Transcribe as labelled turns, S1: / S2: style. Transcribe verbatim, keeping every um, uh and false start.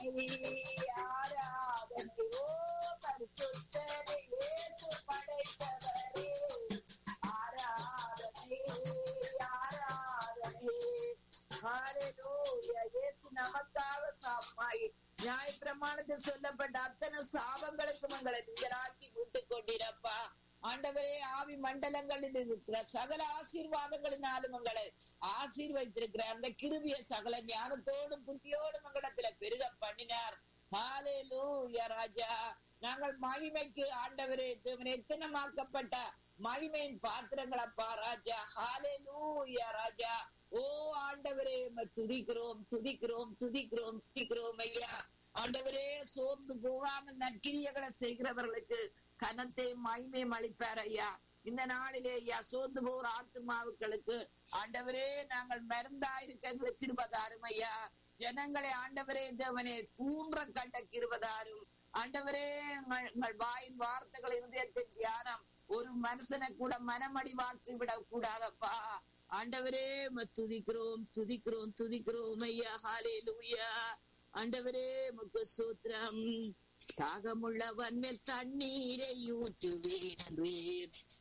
S1: ஆராதனையோ பரிசுத்தரே இயேசு படைத்தவரே ஆராதனை ஆராதனை. ஹல்லேலூயா. இயேசு நமக்காக சாப்பாய் நியாய பிரமாணத்தில் சொல்லப்பட்ட அத்தனை சாபங்களுக்கும் எங்களை நீங்களாக்கி விட்டுக் கொண்டிருப்பா. ஆண்டவரே, ஆவி மண்டலங்களில் இருக்கிற சகல ஆசீர்வாதங்களினாலும் எங்களை ஆசீர்வதித்திருக்கிற அந்த கிருபிய சகல ஞானத்தோடும் புத்தியோடும் எங்களிடத்துல பெருக பண்ணினார். ஹல்லேலூயா ராஜா. நாங்கள் மகிமைக்கு ஆண்டவரே தேவனே எத்தனமாக்கப்பட்ட மகிமையின் பாத்திரங்களப்பா ராஜா. ஹல்லேலூயா ராஜா. ஓ ஆண்டவரே, துதிக்கிறோம் துதிக்கிறோம் துதிக்கிறோம் துதிக்கிறோம் ஐயா. ஆண்டவரே, சோர்ந்து போகாமல் நற்கிரியங்களை செய்கிறவர்களுக்கு கனத்தை மகிமையும் அளிப்பார் ஐயா. இந்த நாளிலே ஐயா சோர்ந்து போகிற ஆத்துமாவுக்களுக்கு ஆண்டவரே நாங்கள் மருந்தாயிருக்க எங்களுக்கு கிருபதாரும் ஐயா. ஜனங்களை ஆண்டவரே தேவனே கூன்ற கண்ட கிருபதாரும் ஆண்டவரே. எங்கள் வாயின் வார்த்தைகள் இருதயத்தின் தியானம் ஒரு மனுஷனை கூட மனமடிவாக்கி விட கூடாதப்பா. ஆண்டவரே துதிக்கிறோம் துதிக்கிறோம் துதிக்கிறோம் ஐயா. ஹல்லேலூயா. ஆண்டவரே உமக்கு ஸ்தோத்திரம். தாகமுள்ளவன் மேல் தண்ணீரை ஊற்றுவேன்.